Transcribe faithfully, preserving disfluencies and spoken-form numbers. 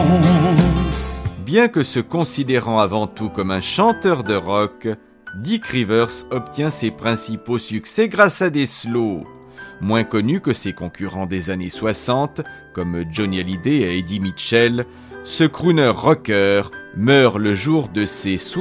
Bien que se considérant avant tout comme un chanteur de rock, Dick Rivers obtient ses principaux succès grâce à des slows. Moins connu que ses concurrents des années soixante, comme Johnny Hallyday et Eddie Mitchell, ce crooner rocker meurt le jour de ses